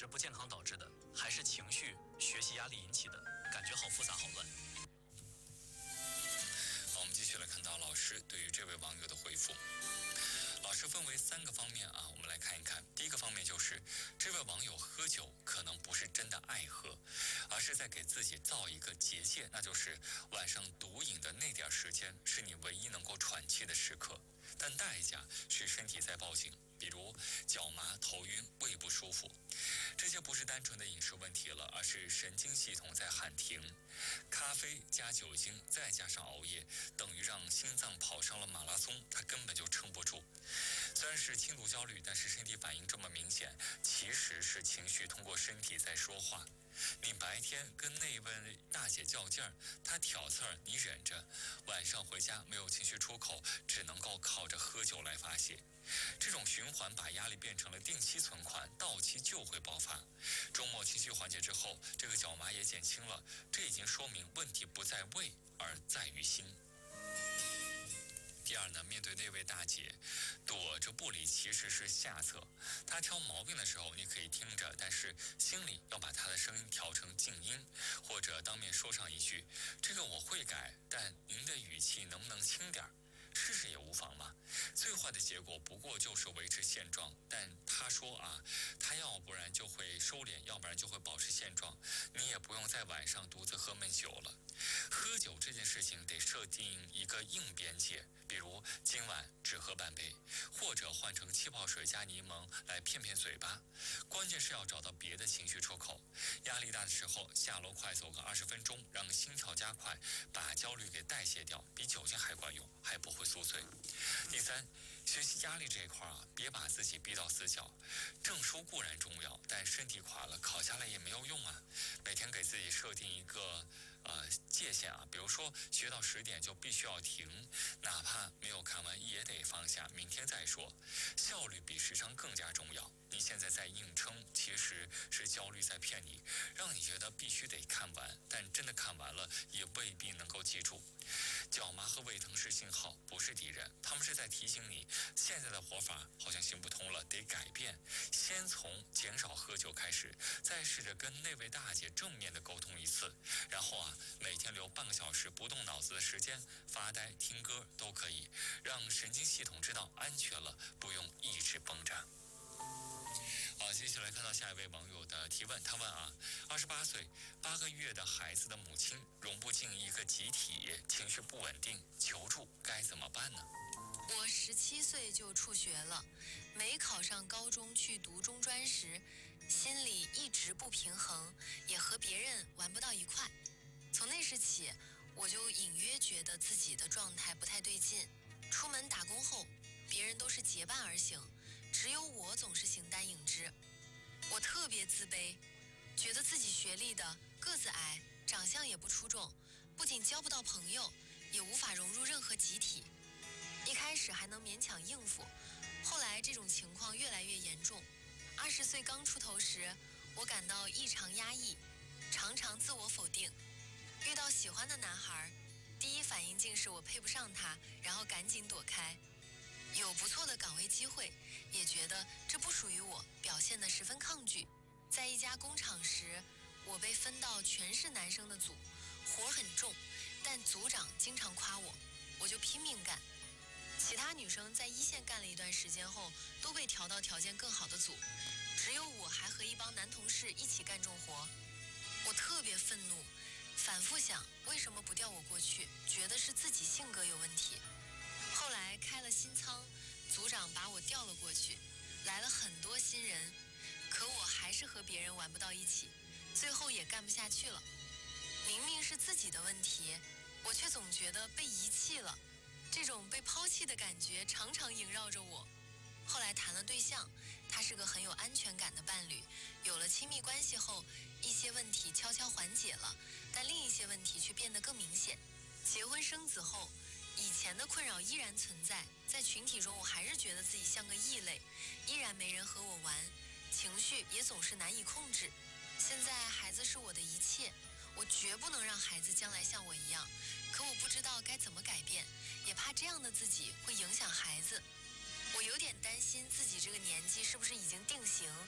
食不健康导致的，还是情绪、学习压力引起的？感觉好复杂，好乱。 好，我们继续来看到老师对于这位网友的回复。老师分为3个方面啊，我们来看一看。第一个方面就是这位网友喝酒可能不是真的爱喝，而是在给自己造一个结界，那就是晚上毒瘾的那点时间是你唯一能够喘气的时刻，但代价是身体在报警，比如脚麻、头晕、胃不舒服。这些不是单纯的饮食问题了，而是神经系统在喊停。咖啡加酒精再加上熬夜，等于让心脏跑上了马拉松，它根本就撑不住。虽然是轻度焦虑，但是身体反应这么明显，其实是情绪通过身体在说话。你白天跟那位大姐较劲儿，她挑刺儿，你忍着，晚上回家没有情绪出口，只能够靠着喝酒来发泄。这种循环把压力变成了定期存款，到期就会爆发。周末情绪缓解之后，这个脚麻也减轻了，这已经说明问题不在胃，而在于心。第二呢，面对那位大姐，躲着不理其实是下策。她挑毛病的时候，你可以听着，但是心里要把她的声音调成静音，或者当面说上一句：“这个我会改，但您的语气能不能轻点儿？”试试也无妨嘛。最坏的结果不过就是维持现状，但他说啊，他要不然就会收敛，要不然就会保持现状。你也不用在晚上独自喝闷酒了。喝酒这件事情得设定一个硬边界，比如今晚只喝半杯，或者换成气泡水加柠檬来骗骗嘴巴。关键是要找到别的情绪出口。压力大的时候，下楼快走个20分钟，让心跳加快，把焦虑给代谢掉，比酒精还管用，还不会宿醉。第三，学习压力这一块啊，别把自己逼到死角。证书固然重要，但身体垮了，考下来也没有用啊。每天给自己设定一个界限啊，比如说学到10点就必须要停，哪怕没有看完也得放下，明天再说。效率比时长更加重要。你现在在硬撑，其实是焦虑在骗你，让你觉得必须得看完，但真的看完了也未必能够记住。脚麻和胃疼是信号，不是敌人，他们是在提醒你，现在的活法好像行不通了，得改变。先从减少喝酒开始，再试着跟那位大姐正面的沟通一次，然后啊，每天留半个小时不动脑子的时间，发呆、听歌都可以，让神经系统知道安全了，不用一直绷着。好，接下来看到下一位网友的提问，他问啊，28岁8个月的孩子的母亲融不进一个集体，情绪不稳定，求助该怎么办呢？ 我17岁就辍学了，没考上高中去读中专时，心里一直不平衡，也和别人玩不到一块。从那时起，我就隐约觉得自己的状态不太对劲。出门打工后，别人都是结伴而行，只有我总是形单影只。我特别自卑，觉得自己学历的，个子矮，长相也不出众，不仅交不到朋友，也无法融入任何集体。一开始还能勉强应付，后来这种情况越来越严重。20岁刚出头时，我感到异常压抑，常常自我否定。遇到喜欢的男孩，第一反应竟是我配不上他，然后赶紧躲开。有不错的岗位机会，也觉得这不属于我，表现得十分抗拒。在一家工厂时，我被分到全是男生的组，活很重，但组长经常夸我，我就拼命干。其他女生在一线干了一段时间后，都被调到条件更好的组，只有我还和一帮男同事一起干重活。我特别愤怒，反复想为什么不调我过去，觉得是自己性格有问题。后来开了新仓，组长把我调了过去，来了很多新人，可我还是和别人玩不到一起，最后也干不下去了。明明是自己的问题，我却总觉得被遗弃了，这种被抛弃的感觉常常萦绕着我。后来谈了对象，他是个很有安全感的伴侣，有了亲密关系后，一些问题悄悄缓解了，但另一些问题却变得更明显。结婚生子后，以前的困扰依然存在，在群体中我还是觉得自己像个异类，依然没人和我玩，情绪也总是难以控制。现在孩子是我的一切，我绝不能让孩子将来像我一样，可我不知道该怎么改变，也怕这样的自己会影响孩子。我有点担心自己这个年纪是不是已经定型，